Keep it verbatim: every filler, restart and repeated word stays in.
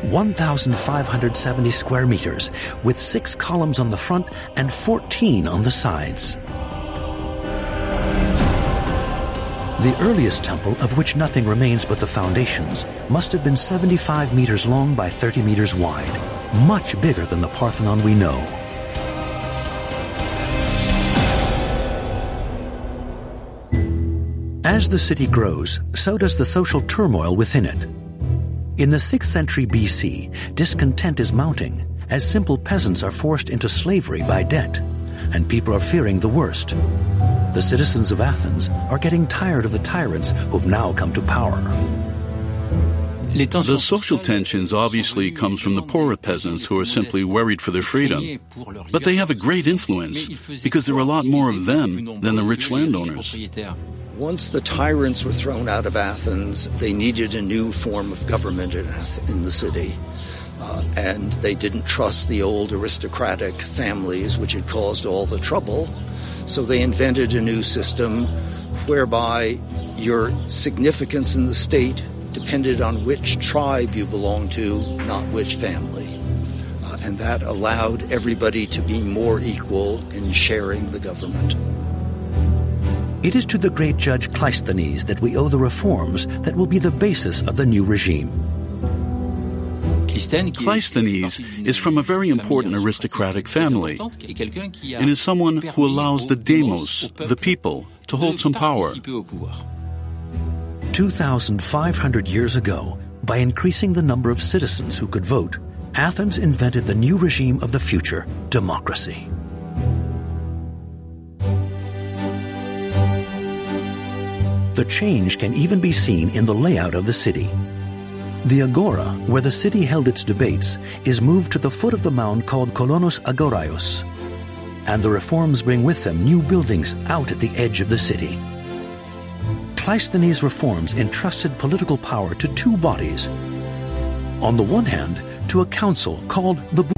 one thousand five hundred seventy square meters, with six columns on the front and fourteen on the sides. The earliest temple, of which nothing remains but the foundations, must have been seventy-five meters long by thirty meters wide, much bigger than the Parthenon we know. As the city grows, so does the social turmoil within it. In the sixth century B C, discontent is mounting as simple peasants are forced into slavery by debt, and people are fearing the worst. The citizens of Athens are getting tired of the tyrants who've now come to power. The social tensions obviously comes from the poorer peasants who are simply worried for their freedom. But they have a great influence because there are a lot more of them than the rich landowners. Once the tyrants were thrown out of Athens, they needed a new form of government in, Ath- in the city. Uh, and they didn't trust the old aristocratic families, which had caused all the trouble. So they invented a new system whereby your significance in the state depended on which tribe you belonged to, not which family. Uh, and that allowed everybody to be more equal in sharing the government. It is to the great judge Cleisthenes that we owe the reforms that will be the basis of the new regime. Cleisthenes is from a very important aristocratic family and is someone who allows the demos, the people, to hold some power. two thousand five hundred years ago, by increasing the number of citizens who could vote, Athens invented the new regime of the future, democracy. The change can even be seen in the layout of the city. The agora, where the city held its debates, is moved to the foot of the mound called Kolonos Agoraios, and the reforms bring with them new buildings out at the edge of the city. Cleisthenes' reforms entrusted political power to two bodies. On the one hand, to a council called the